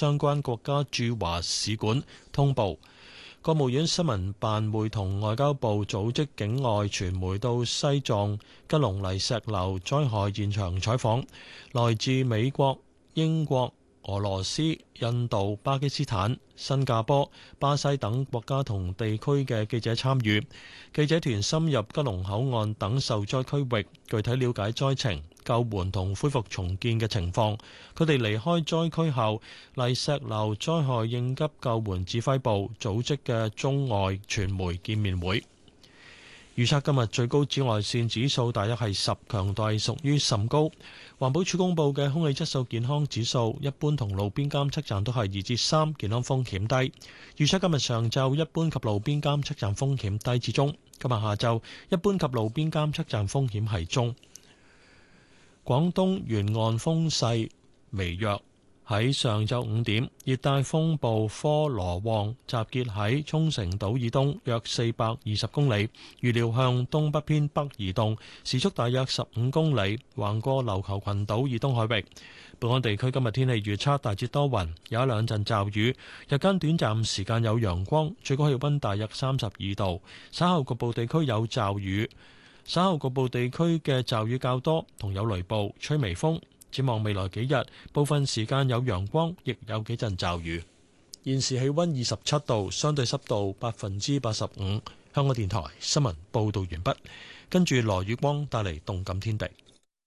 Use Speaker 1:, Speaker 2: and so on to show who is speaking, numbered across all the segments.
Speaker 1: 相關國家駐華使館通報。國務院新聞辦會同外交部組織境外傳媒到西藏吉隆泥石流災害現場採訪，來自美國、英國、俄羅斯、印度、巴基斯坦、新加坡、巴西等國家同地區嘅記者參與。記者團深入吉隆口岸等受災區域，具體了解災情、救援同恢復重建嘅情況。佢哋離開災區後，泥石流災害應急救援指揮部組織嘅中外傳媒見面會。預測今日最高紫外線指數大約係10，強度屬於甚高。環保署公布嘅空氣質素健康指數，一般同路邊監測站都係2至3，健康風險低。預測今日上晝一般及路邊監測站風險低至中，今日下晝一般及路邊監測站風險係中。廣東沿岸風勢微弱。喺上晝5點，熱帶風暴科羅旺集結喺沖繩島以東約420公里，預料向東北偏北移動，時速大約15公里，橫過琉球群島以東海域。本港地區今日天氣預測大致多雲，有一兩陣驟雨，日間短暫時間有陽光，最高氣溫大約32度。稍後局部地區有驟雨，稍後局部地區嘅驟雨較多，同有雷暴，吹微風。展望未來幾日，部分時間有陽光，亦有幾陣驟雨。現時氣溫27度，相對濕度85%。香港電台新聞報道完畢，跟住羅宇光帶嚟動感天地。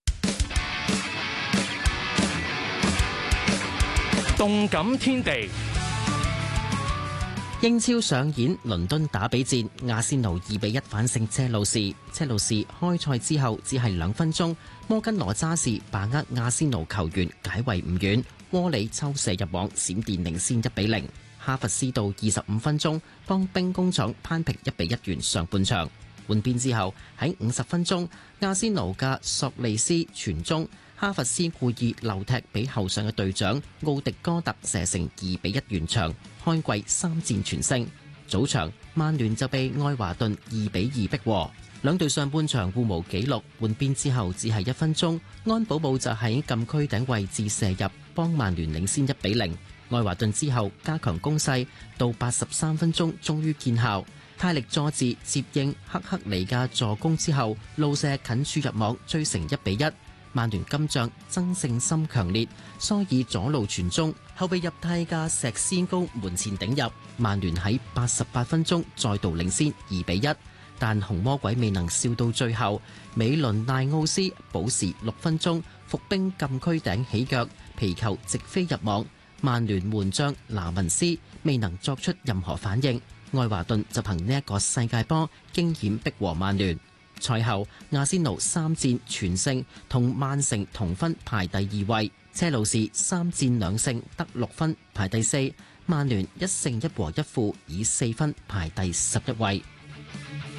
Speaker 2: 動感天地。
Speaker 3: 英超上演倫敦打比戰，阿仙奴2-1反勝車路士。車路士開賽之後只係2分鐘，摩根羅渣士把握阿仙奴球員解圍唔遠，窩里抽射入網，閃電領先1-0。哈弗斯到25分鐘幫兵工廠攀平1-1完上半場。換邊之後喺50分鐘，阿仙奴嘅索利斯傳中，哈弗斯故意漏踢俾後上嘅隊長奧迪哥特射成2-1完場。開季3戰全勝。早場曼聯就被愛華頓2-2逼和，兩隊上半場互無紀錄。換邊之後只係1分鐘，安保姆就喺禁區頂位置射入，幫曼聯領先1-0。愛華頓之後加強攻勢，到83分鐘終於見效。泰力佐治接應克克尼嘅助攻之後，路射近處入網，追成1-1。曼聯今仗爭勝心強烈，所以左路傳中，後備入替嘅石斯高門前頂入。曼聯喺88分鐘再度領先2-1，但紅魔鬼未能笑到最後。美倫賴奧斯補時6分鐘伏兵禁區頂起腳，皮球直飛入網。曼聯門將拿文斯未能作出任何反應，愛華頓就憑呢一個世界波驚險逼和曼聯。賽後，阿仙奴3戰全勝，同曼城同分排第2位。車路士3戰2勝得6分排第4，曼聯1勝1和1負以4分排第11位。